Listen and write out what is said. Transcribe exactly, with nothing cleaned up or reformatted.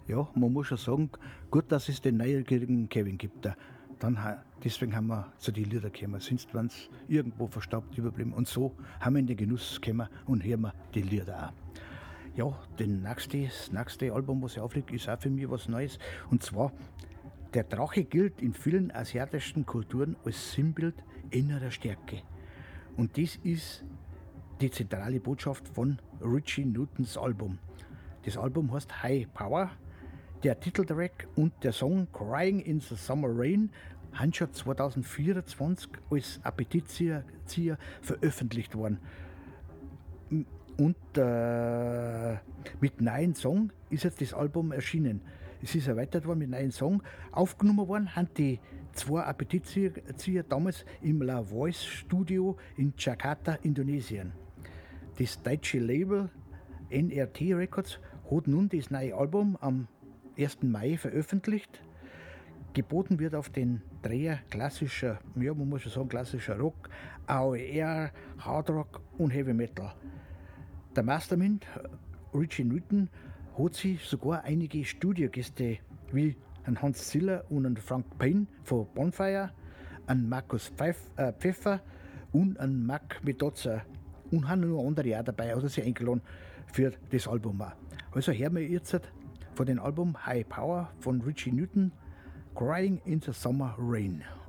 Ja, man muss schon sagen, gut, dass es den neugierigen Kevin gibt. Dann, deswegen haben wir zu den Liedern gekommen. Sonst waren sie irgendwo verstaubt überblieben. Und so haben wir in den Genuss gekommen und hören wir die Lieder auch. Ja, den nächste, das nächste Album, was ich auflege, ist auch für mich was Neues. Und zwar, der Drache gilt in vielen asiatischen Kulturen als Sinnbild innerer Stärke. Und das ist die zentrale Botschaft von Richie Newtons Album. Das Album heißt High Power. Der Titeltrack und der Song Crying in the Summer Rain haben schon zwanzig vierundzwanzig als Appetitzieher veröffentlicht worden. Und äh, mit neuen Song ist jetzt das Album erschienen. Es ist erweitert worden mit neuen Song. Aufgenommen worden haben die zwei Appetitzieher damals im La Voice Studio in Jakarta, Indonesien. Das deutsche Label N R T Records hat nun das neue Album am ersten Mai veröffentlicht. Geboten wird auf den Dreher klassischer, ja, man muss schon sagen, klassischer Rock, A O R, Hard Rock und Heavy Metal. Der Mastermind, Richie Newton, hat sich sogar einige Studiogäste wie ein Hans Ziller und ein Frank Payne von Bonfire, ein Markus Pfeif, äh, Pfeffer und ein Mark Medozza und haben noch andere auch dabei, also sie eingeladen für das Album auch. Also hören wir jetzt von dem Album High Power von Richie Newton, Crying in the Summer Rain.